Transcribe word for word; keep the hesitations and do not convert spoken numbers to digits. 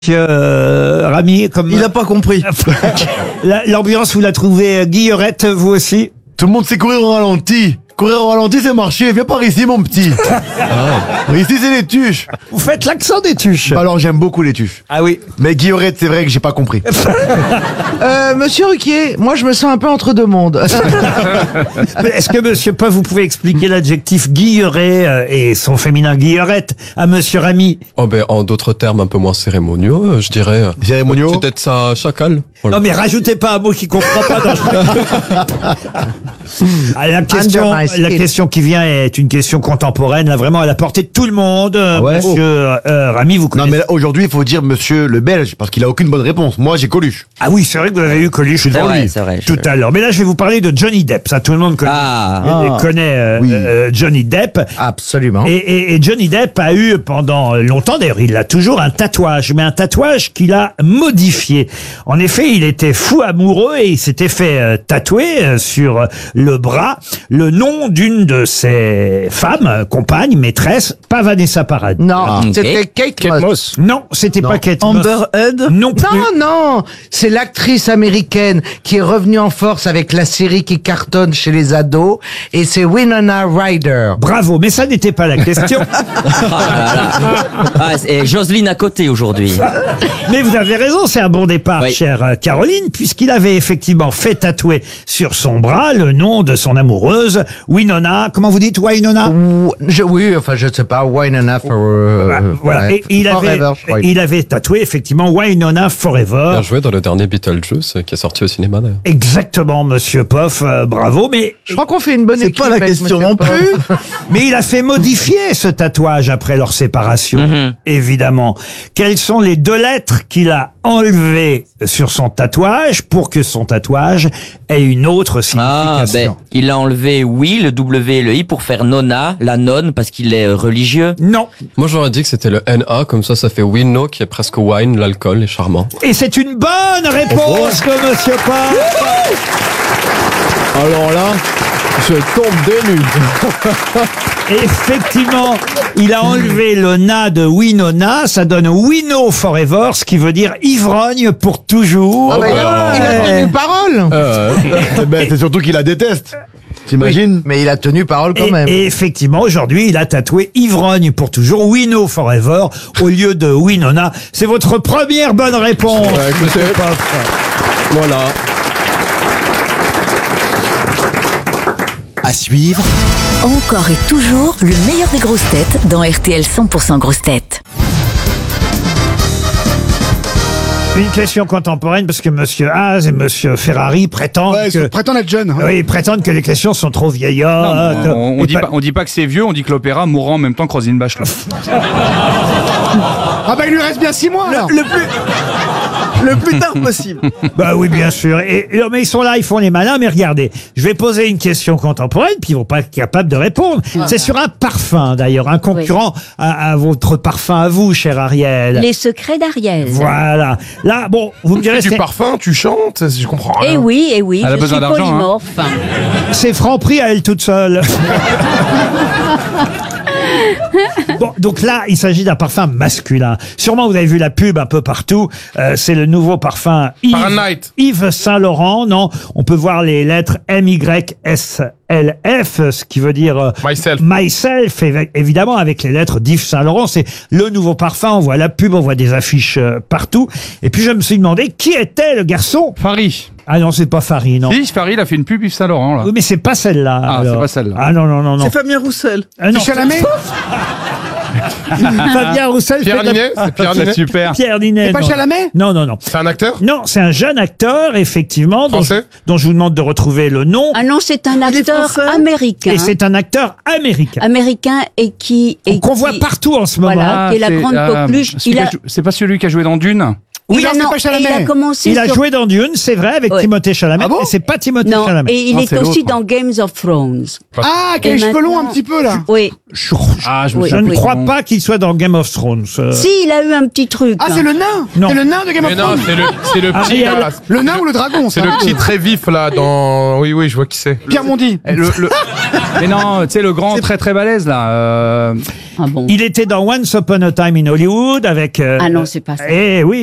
Euh, Rami, comme il n'a pas compris. La- l'ambiance, vous la trouvez Guillerette, vous aussi? Tout le monde sait courir au ralenti. Courir au ralenti, c'est marcher. Viens par ici, mon petit. Ah. Ici, c'est les tuches. Vous faites l'accent des tuches. Alors, j'aime beaucoup les tuches. Ah oui. Mais Guillerette, c'est vrai que j'ai pas compris. Euh, Monsieur Ruquier, moi je me sens un peu entre deux mondes. Est-ce que Monsieur Poff, vous pouvez expliquer l'adjectif Guilleret euh, et son féminin Guillerette à Monsieur Rami? Oh ben, en d'autres termes un peu moins cérémonieux, euh, je dirais. euh, Cérémonieux. Peut-être ça chacal. Voilà. Non mais rajoutez pas un mot qui comprend pas dans Ah, la question, Under my skin. la question qui vient est une question contemporaine, là vraiment à la portée de tout le monde. Euh, Ah ouais Monsieur euh, Rami, vous Non, connaissez? mais là, aujourd'hui, il faut dire monsieur le Belge, parce qu'il a aucune bonne réponse. Moi, j'ai Coluche. Ah oui, c'est vrai que vous avez eu Coluche C'est devant vrai, lui c'est vrai. tout à l'heure. Mais là, je vais vous parler de Johnny Depp. Ça, tout le monde connaît, Ah. euh, connaît euh, Oui. euh, Johnny Depp. Absolument. Et, et- et Johnny Depp a eu pendant longtemps, d'ailleurs il a toujours un tatouage, mais un tatouage qu'il a modifié. En effet, il était fou amoureux et il s'était fait euh, tatouer euh, sur le bras le nom d'une de ses femmes, euh, compagnes, maîtresses, pas Vanessa Paradis. Non, Ah. c'était Kate, Moss. Non, c'était pas Kate Moss. Amber Heard. Non plus. Non, non, c'est l'actrice américaine qui est revenue en force avec la série qui cartonne chez les ados, et c'est Winona Ryder. Bravo, mais ça n'était pas la question. Ah, et Jocelyne à côté aujourd'hui. Mais vous avez raison, c'est un bon départ, Oui. chère euh, Caroline, puisqu'il avait effectivement fait tatouer sur son bras le nom de son amoureuse, Winona. Comment vous dites, Winona? Ou- je, oui, enfin, je sais pas, Winona for, euh, Bah, voilà. ouais, Et il avait, Forever, je crois. il avait tatoué effectivement Winona Forever. Bien joué dans le dernier Beetlejuice euh, qui est sorti au cinéma d'ailleurs. Exactement, Monsieur Poff, euh, bravo. Mais, Je crois qu'on fait une bonne C'est équipe pas la avec question Monsieur non Poff. plus. mais il a fait modifier ce tatouage après leur séparation, Mhm. évidemment. Quelles sont les deux lettres qu'il a enlevées sur son tatouage pour que son tatouage ait une autre Ah, signification? ben, il a enlevé oui, le W et le I pour faire nonna, la nonne, parce qu'il est euh, religieux. Non. Moi j'aurais dit que c'était le N A, comme ça ça fait Winno qui est presque wine, l'alcool est charmant. Et c'est une bonne réponse de Monsieur Poff. Alors là, je tombe des nues. Effectivement, il a enlevé le na de Winona, ça donne Winno Forever, ce qui veut dire ivrogne pour toujours. Ah, bah, il a- il a Ouais. tenu parole. Euh, ben, c'est surtout qu'il la déteste. T'imagines? Mais il a tenu parole quand Et, même. et effectivement, aujourd'hui, il a tatoué ivrogne pour toujours, Winno Forever, au lieu de Winona. C'est votre première bonne réponse. Ouais, écoutez. Monsieur Poff. Voilà. À suivre, Encore et toujours le meilleur des grosses têtes dans R T L cent pour cent grosses têtes. Une question contemporaine, parce que Monsieur Haas et Monsieur Ferrari prétendent Ouais, que... ils prétendent être jeunes. Oui, ils prétendent que les questions sont trop vieillottes. Non, on, on Et dit pas, on dit pas que c'est vieux, on dit que l'opéra mourra en même temps que Roselyne Bachelot. Ah bah il lui reste bien six mois alors. Le plus, le plus tard possible. Bah oui, bien sûr. Et, et- mais ils sont là, ils font les malins. Mais regardez, je vais poser une question contemporaine, puis ils vont pas être capables de répondre. C'est sur un parfum, d'ailleurs, un concurrent à, à votre parfum à vous, cher Ariel. Les secrets d'Ariel. Voilà. Là, bon, vous me direz, Du c'est- parfum, tu chantes, je comprends Eh rien. oui, eh oui, Elle a je besoin suis d'argent, hein. polymorphe. c'est Franprix à elle toute seule. Bon, donc là, il s'agit d'un parfum masculin. Sûrement, vous avez vu la pub un peu partout. Euh, c'est le nouveau parfum Yves, Fahrenheit. Yves Saint Laurent. Non, on peut voir les lettres M Y S L F, ce qui veut dire euh, Myself. myself, évi- évidemment, avec les lettres d'Yves Saint Laurent. C'est le nouveau parfum. On voit la pub, on voit des affiches euh, partout. Et puis, je me suis demandé qui était le garçon. Farid. Ah non, c'est pas Farid, non. Si, Farid, il a fait une pub Yves Saint Laurent, là. Oui, mais c'est pas celle-là. Ah, alors. c'est pas celle-là. Ah non, non, non, non. C'est Fabien Roussel. Ah, non. C'est Chalamet. Fabien Roussel. Pierre fait de- Ninet, c'est Pierre C'est Ninet. super. Pierre Ninet. C'est pas non. Chalamet. Non, non, non. C'est un acteur Non, c'est un jeune acteur, effectivement, dont je, Français dont je vous demande de retrouver le nom. Ah non, c'est un Il est acteur français américain. Et c'est un acteur américain. Américain et qui... Et Qu'on qui- voit partout en ce moment. Voilà, qui est la c'est, grande euh, coqueluche. celui Il qui a, a jou- C'est pas celui qui a joué dans Dune? Oui, il a, non, c'est non, pas et Chalamet. il a commencé Il a sur... joué dans Dune, c'est vrai, avec Ouais. Timothée Chalamet, Ah bon mais c'est pas Timothée Non, Chalamet. et il Non, est c'est aussi l'autre. dans Games of Thrones. Ah, qui a Et les cheveux longs maintenant- un petit peu là. Oui. Ah, je me Oui. Je souviens ne plus de crois son nom. pas qu'il soit dans Game of Thrones. euh. Si, il a eu un petit truc. Ah, hein. c'est le nain. Non. C'est le nain de Game Mais of non, Thrones. c'est le, c'est le petit, Ariel. là. Le nain ou le dragon. C'est ça. le petit très vif, là, dans... Oui, oui, je vois qui c'est. Pierre Mondi. Eh, le- le- Mais non, tu sais, le grand très très balèze, là. euh, Ah bon. Il était dans Once Upon a Time in Hollywood avec... euh, Ah non, c'est pas ça. Eh oui.